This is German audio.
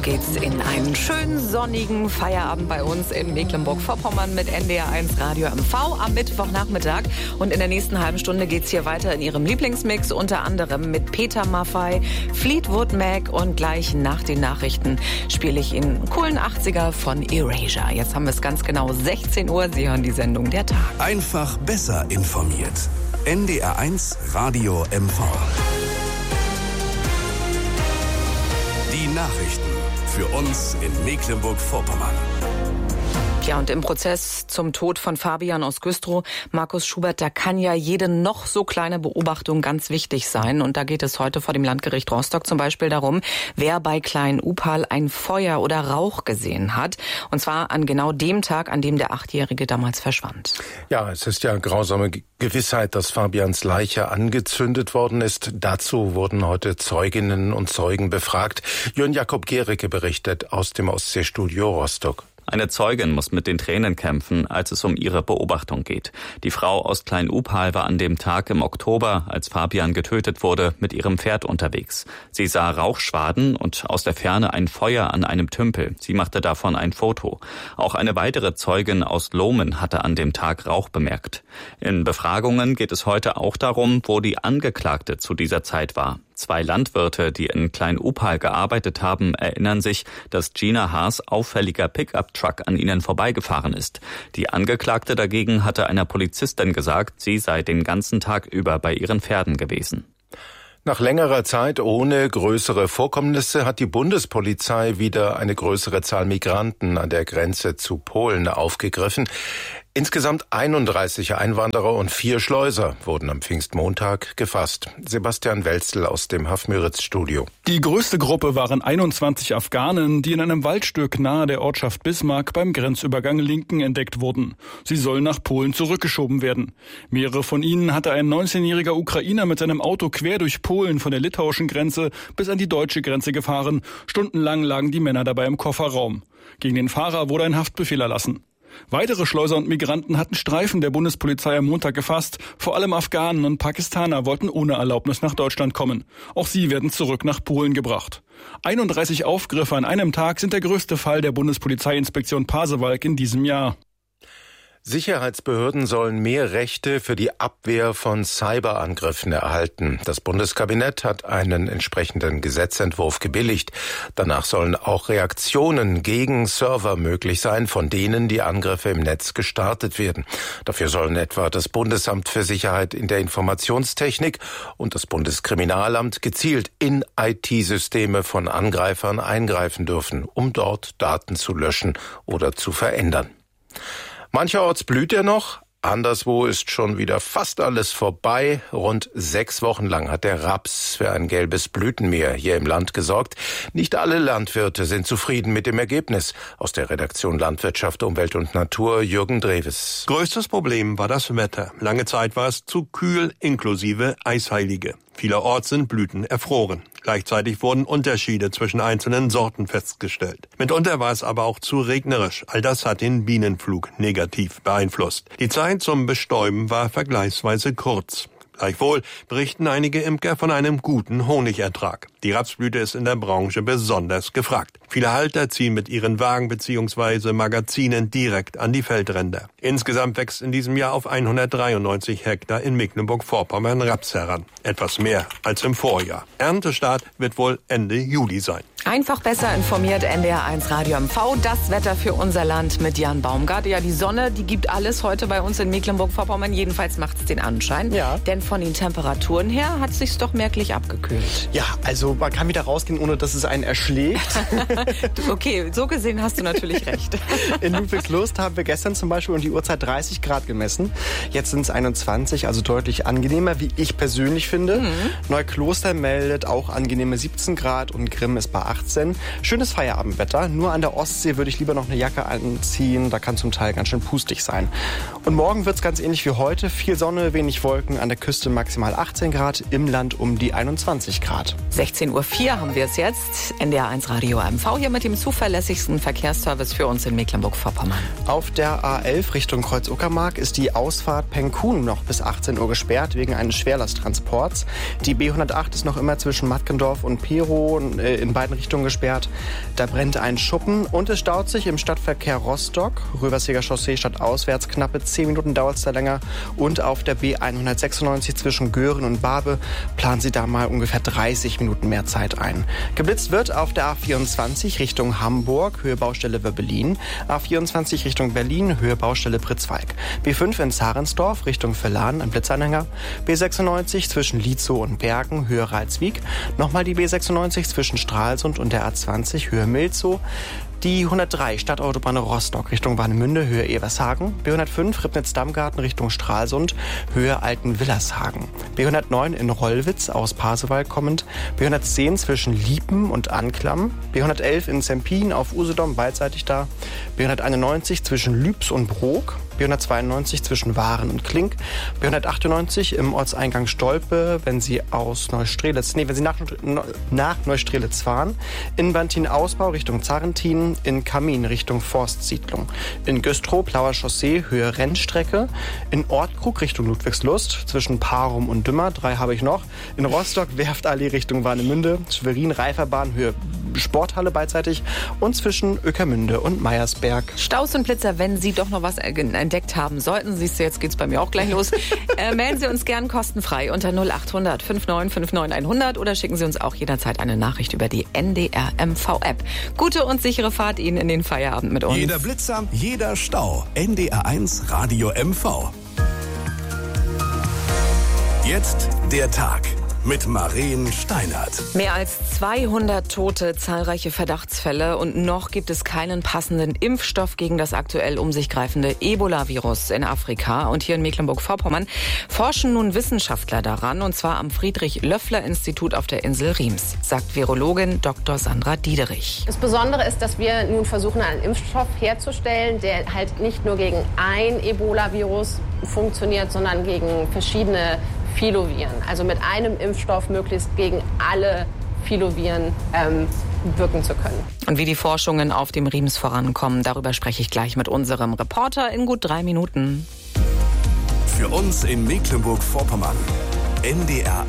auf geht's in einen schönen sonnigen Feierabend bei uns in Mecklenburg-Vorpommern mit NDR1 Radio MV am Mittwochnachmittag. Und in der nächsten halben Stunde geht's hier weiter in Ihrem Lieblingsmix, unter anderem mit Peter Maffay, Fleetwood Mac und gleich nach den Nachrichten spiele ich Ihnen einen coolen 80er von Erasure. Jetzt haben wir es ganz genau 16 Uhr. Sie hören die Sendung Der Tag. Einfach besser informiert. NDR1 Radio MV. Die Nachrichten für uns in Mecklenburg-Vorpommern. Ja, und im Prozess zum Tod von Fabian aus Güstrow, Markus Schubert, da kann ja jede noch so kleine Beobachtung ganz wichtig sein. Und da geht es heute vor dem Landgericht Rostock zum Beispiel darum, wer bei Klein-Upal ein Feuer oder Rauch gesehen hat. Und zwar an genau dem Tag, an dem der 8-Jährige damals verschwand. Ja, es ist ja grausame Gewissheit, dass Fabians Leiche angezündet worden ist. Dazu wurden heute Zeuginnen und Zeugen befragt. Jörn Jakob Gericke berichtet aus dem Ostseestudio Rostock. Eine Zeugin muss mit den Tränen kämpfen, als es um ihre Beobachtung geht. Die Frau aus Klein-Upal war an dem Tag im Oktober, als Fabian getötet wurde, mit ihrem Pferd unterwegs. Sie sah Rauchschwaden und aus der Ferne ein Feuer an einem Tümpel. Sie machte davon ein Foto. Auch eine weitere Zeugin aus Lohmen hatte an dem Tag Rauch bemerkt. In Befragungen geht es heute auch darum, wo die Angeklagte zu dieser Zeit war. 2 Landwirte, die in Klein-Upal gearbeitet haben, erinnern sich, dass Gina Haas' auffälliger Pickup-Truck an ihnen vorbeigefahren ist. Die Angeklagte dagegen hatte einer Polizistin gesagt, sie sei den ganzen Tag über bei ihren Pferden gewesen. Nach längerer Zeit ohne größere Vorkommnisse hat die Bundespolizei wieder eine größere Zahl Migranten an der Grenze zu Polen aufgegriffen. Insgesamt 31 Einwanderer und 4 Schleuser wurden am Pfingstmontag gefasst. Sebastian Welzel aus dem Hafmüritz-Studio. Die größte Gruppe waren 21 Afghanen, die in einem Waldstück nahe der Ortschaft Bismarck beim Grenzübergang Linken entdeckt wurden. Sie sollen nach Polen zurückgeschoben werden. Mehrere von ihnen hatte ein 19-jähriger Ukrainer mit seinem Auto quer durch Polen von der litauischen Grenze bis an die deutsche Grenze gefahren. Stundenlang lagen die Männer dabei im Kofferraum. Gegen den Fahrer wurde ein Haftbefehl erlassen. Weitere Schleuser und Migranten hatten Streifen der Bundespolizei am Montag gefasst. Vor allem Afghanen und Pakistaner wollten ohne Erlaubnis nach Deutschland kommen. Auch sie werden zurück nach Polen gebracht. 31 Aufgriffe an einem Tag sind der größte Fall der Bundespolizeiinspektion Pasewalk in diesem Jahr. Sicherheitsbehörden sollen mehr Rechte für die Abwehr von Cyberangriffen erhalten. Das Bundeskabinett hat einen entsprechenden Gesetzentwurf gebilligt. Danach sollen auch Reaktionen gegen Server möglich sein, von denen die Angriffe im Netz gestartet werden. Dafür sollen etwa das Bundesamt für Sicherheit in der Informationstechnik und das Bundeskriminalamt gezielt in IT-Systeme von Angreifern eingreifen dürfen, um dort Daten zu löschen oder zu verändern. Mancherorts blüht er noch, anderswo ist schon wieder fast alles vorbei. Rund 6 Wochen lang hat der Raps für ein gelbes Blütenmeer hier im Land gesorgt. Nicht alle Landwirte sind zufrieden mit dem Ergebnis. Aus der Redaktion Landwirtschaft, Umwelt und Natur, Jürgen Dreves. Größtes Problem war das Wetter. Lange Zeit war es zu kühl, inklusive Eisheilige. Vielerorts sind Blüten erfroren. Gleichzeitig wurden Unterschiede zwischen einzelnen Sorten festgestellt. Mitunter war es aber auch zu regnerisch. All das hat den Bienenflug negativ beeinflusst. Die Zeit zum Bestäuben war vergleichsweise kurz. Gleichwohl berichten einige Imker von einem guten Honigertrag. Die Rapsblüte ist in der Branche besonders gefragt. Viele Halter ziehen mit ihren Wagen bzw. Magazinen direkt an die Feldränder. Insgesamt wächst in diesem Jahr auf 193 Hektar in Mecklenburg-Vorpommern Raps heran. Etwas mehr als im Vorjahr. Erntestart wird wohl Ende Juli sein. Einfach besser informiert, NDR1 Radio MV. Das Wetter für unser Land mit Jan Baumgart. Ja, die Sonne, die gibt alles heute bei uns in Mecklenburg-Vorpommern. Jedenfalls macht es den Anschein. Ja. Denn von den Temperaturen her hat es sich doch merklich abgekühlt. Ja, also man kann wieder rausgehen, ohne dass es einen erschlägt. Okay, so gesehen hast du natürlich recht. In Ludwigslust haben wir gestern zum Beispiel um die Uhrzeit 30 Grad gemessen. Jetzt sind es 21, also deutlich angenehmer, wie ich persönlich finde. Neukloster meldet auch angenehme 17 Grad und Grimm ist bei 18. Schönes Feierabendwetter. Nur an der Ostsee würde ich lieber noch eine Jacke anziehen. Da kann zum Teil ganz schön pustig sein. Und morgen wird es ganz ähnlich wie heute. Viel Sonne, wenig Wolken. An der Küste maximal 18 Grad. Im Land um die 21 Grad. 16:04 Uhr haben wir es jetzt. NDR1 Radio MV hier mit dem zuverlässigsten Verkehrsservice für uns in Mecklenburg-Vorpommern. Auf der A11 Richtung Kreuz-Uckermark ist die Ausfahrt Penkun noch bis 18 Uhr gesperrt wegen eines Schwerlasttransports. Die B108 ist noch immer zwischen Matkendorf und Perow in beiden Richtung gesperrt. Da brennt ein Schuppen und es staut sich im Stadtverkehr Rostock. Röverseger Chaussee stadtauswärts knappe 10 Minuten dauert es da länger. Und auf der B196 zwischen Göhren und Barbe planen Sie da mal ungefähr 30 Minuten mehr Zeit ein. Geblitzt wird auf der A24 Richtung Hamburg, Höhe Baustelle Wöbbelin. A24 Richtung Berlin, Höhe Baustelle Pritzwalk. B5 in Zarensdorf Richtung Verlan, ein Blitzanhänger. B96 zwischen Lietzow und Bergen, Höhe Ralswiek. Nochmal die B96 zwischen Stralsund und der A20, Höhe Milzow. Die 103 Stadtautobahn Rostock Richtung Warnemünde, Höhe Evershagen. B105 Ribnitz-Dammgarten Richtung Stralsund, Höhe Altenwillershagen. B109 in Rollwitz aus Pasewalk kommend. B110 zwischen Liepen und Anklam. B111 in Zempin auf Usedom, beidseitig da. B191 zwischen Lübs und Brok. B192 zwischen Waren und Klink. B198 im Ortseingang Stolpe, wenn Sie nach Neustrelitz fahren. In Bantin-Ausbau Richtung Zarrentin. In Kamin Richtung Forstsiedlung. In Güstrow Plauer Chaussee, Höhe Rennstrecke. In Ortkrug Richtung Ludwigslust. Zwischen Parum und Dümmer, 3 habe ich noch. In Rostock Werftallee Richtung Warnemünde. Schwerin Reiferbahn, Höhe Sporthalle beidseitig. Und zwischen Öckermünde und Meiersberg. Staus und Blitzer, wenn Sie doch noch was entdeckt haben sollten. Siehst du, jetzt geht's bei mir auch gleich los. Melden Sie uns gern kostenfrei unter 0800 5959 100 oder schicken Sie uns auch jederzeit eine Nachricht über die NDR MV App. Gute und sichere Fahrt Ihnen in den Feierabend mit uns. Jeder Blitzer, jeder Stau. NDR1 Radio MV. Jetzt der Tag mit Maren Steinert. Mehr als 200 Tote, zahlreiche Verdachtsfälle und noch gibt es keinen passenden Impfstoff gegen das aktuell um sich greifende Ebola-Virus in Afrika. Und hier in Mecklenburg-Vorpommern forschen nun Wissenschaftler daran, und zwar am Friedrich-Löffler-Institut auf der Insel Riems, sagt Virologin Dr. Sandra Diederich. Das Besondere ist, dass wir nun versuchen, einen Impfstoff herzustellen, der halt nicht nur gegen ein Ebola-Virus funktioniert, sondern gegen verschiedene Filoviren. Also mit einem Impfstoff möglichst gegen alle Filoviren wirken zu können. Und wie die Forschungen auf dem Riems vorankommen, darüber spreche ich gleich mit unserem Reporter in gut 3 Minuten. Für uns in Mecklenburg-Vorpommern. NDR1.